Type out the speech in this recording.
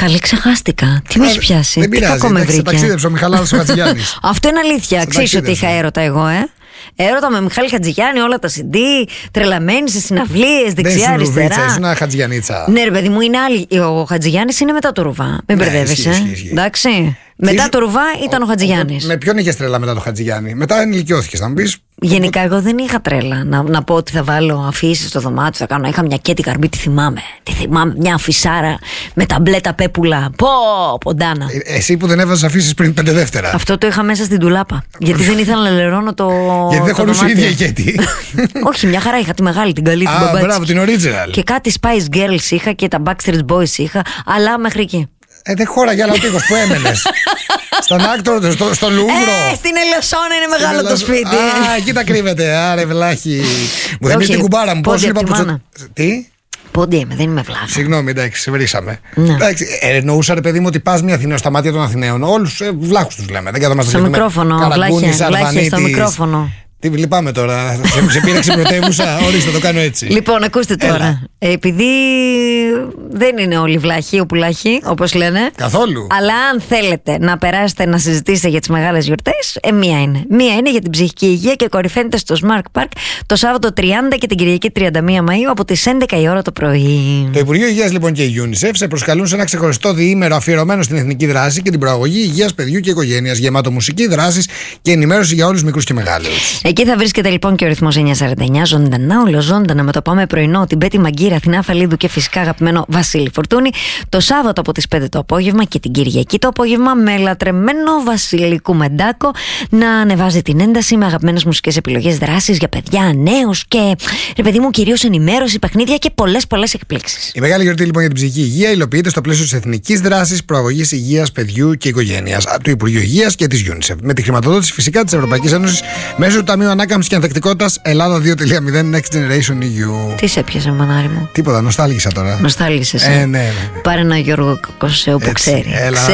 Καλή, ξεχάστηκα. Τι με έχει πιάσει? Δεν πειράζει. Κακό με βρήκε. Ταξίδεψε ο Μιχαλάδος ο Χατζηγιάννης. Αυτό είναι αλήθεια. Ξέρεις ότι είχα έρωτα εγώ, Έρωτα με Μιχάλη Χατζηγιάννη, όλα τα CD, τρελαμένη σε συναυλίες, δεξιά-αριστερά. Ήσουν ένα Χατζηγιανίτσα. Ναι, ρε παιδί μου, είναι άλλη. Ο Χατζηγιάννης είναι μετά το Ρουβά. Μην μπερδεύεσαι. Εντάξει. Μετά το Ρουβά ήταν ο Χατζηγιάννης. Με ποιον είχες τρέλα μετά το Χατζηγιάννη? Μετά ενηλικιώθηκες, θα μου πεις. Γενικά, εγώ δεν είχα τρέλα να πω ότι θα βάλω αφήσεις στο δωμάτιο, θα κάνω. Είχα μια Κέτη Καρμπή, τη θυμάμαι. Μια αφισάρα με τα μπλε τα πέπουλα. Ποντάνα. Εσύ που δεν έβαζες αφήσεις πριν 5 Δεύτερα. Αυτό το είχα μέσα στην τουλάπα. Γιατί δεν ήθελα να λερώνω το. Γιατί δεν χωρούσε η ίδια η Κέτη. Όχι, μια χαρά είχα τη μεγάλη, την καλή, την μπαμπάτσι. Μπράβο, την original. Και κάτι Spice Girls είχα και τα Backstreet Boys είχα, αλλά μέχρι εκεί. Δεν χώραγε άλλο τείχος που έμενες. Στον Άκτορ, στο Λούβρο. Στην Ελαιοσόνα είναι μεγάλο το σπίτι. Εκεί τα κρύβεται. Άρε, βλάχη. Μου θυμίζει την κουμπάρα μου. Πώς είπα που. Τι? Πόντι είμαι, δεν είμαι βλάχα. Συγγνώμη, εντάξει, σε βρήσαμε. Ναι. Εννοούσα, ρε παιδί μου, ότι πας μια Αθηναίο στα μάτια των Αθηναίων. Όλους βλάχους τους λέμε. Δεν καθόμαστε στο μικρόφωνο, βλάχια στο μικρόφωνο. Τι λυπάμαι τώρα. Σε πήραξε πρωτεύουσα. Ορίστε, το κάνω έτσι. Λοιπόν, ακούστε τώρα. Επειδή δεν είναι όλοι βλάχοι ο πουλάχοι, όπως λένε. Καθόλου. Αλλά αν θέλετε να περάσετε να συζητήσετε για τις μεγάλες γιορτές, μία είναι. Μία είναι για την ψυχική υγεία και κορυφαίνεται στο Smart Park το Σάββατο 30 και την Κυριακή 31 Μαΐου από τις 11 η ώρα το πρωί. Το Υπουργείο Υγείας λοιπόν και η UNICEF σε προσκαλούν σε ένα ξεχωριστό διήμερο αφιερωμένο στην εθνική δράση και την προαγωγή υγείας παιδιού και οικογένειας, γεμάτο μουσική, δράσεις και ενημέρωση για όλους μικρούς και μεγάλους. Εκεί θα βρίσκεται λοιπόν και ο ρυθμός 949, ζωντανά, ολοζώντανα με το Πάμε Πρωινό, την Πέτη Μαγκύρα, Αθηνά Φαλίδου και φυσικά αγαπημένο Βασίλη Φορτούνη, το Σάββατο από τις 5 το απόγευμα και την Κυριακή το απόγευμα με λατρεμένο Βασίλη Κουμεντάκο να ανεβάζει την ένταση με αγαπημένες μουσικές επιλογές, δράσεις για παιδιά, νέους και ρε παιδί μου κυρίως ενημέρωση, παιχνίδια και πολλές εκπλήξεις. Η μεγάλη γιορτή λοιπόν για την ψυχική υγεία υλοποιείται στο πλαίσιο της εθνικής δράσης προαγωγής υγείας παιδιού και οικογένειας του Υπουργείου Υγείας και της UNICEF. Με τη χρηματοδότηση φυσικά της Ευρωπαϊκής Ένωσης μέσω του Ταμείου Ανάκαμψης και Ανθεκτικότητας Ελλάδα 2.0 Next Generation EU. Τι σε έπιασε, μανάρι μου? Τίποτα, νοστάλγησα τώρα. Νοστάλγησες. Ναι. Πάρε ένα Γιώργο Κοσέου που ξέρει.